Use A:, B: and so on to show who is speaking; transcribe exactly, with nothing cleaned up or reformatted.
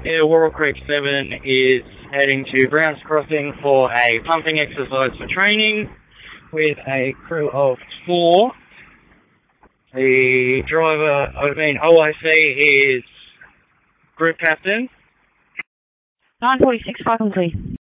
A: Air Worrell Creek seven is heading to Browns Crossing for a pumping exercise for training with a crew of four. The driver, I mean O I C, is Group Captain.
B: nine forty-six, five complete.